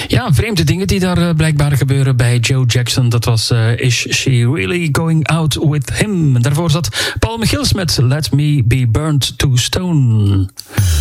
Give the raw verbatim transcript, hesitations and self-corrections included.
Ja, vreemde dingen die daar uh, blijkbaar gebeuren bij Joe Jackson. Dat was uh, Is She Really Going Out With Him? Daarvoor zat Paul Michiels met Let Me Be Burned to Stone.